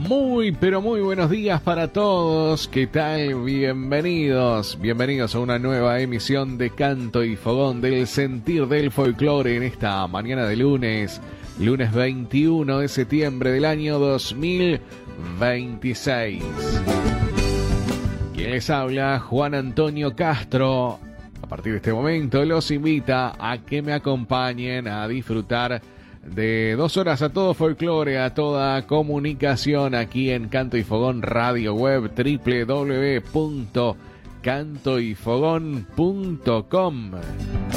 Muy, pero muy buenos días para todos. ¿Qué tal? Bienvenidos a una nueva emisión de Canto y Fogón del Sentir del Folclore en esta mañana de lunes 21 de septiembre del año 2026. Quien les habla, Juan Antonio Castro. A partir de este momento los invita a que me acompañen a disfrutar de 2 horas a todo folclore, a toda comunicación aquí en Canto y Fogón Radio Web, www.cantoyfogón.com.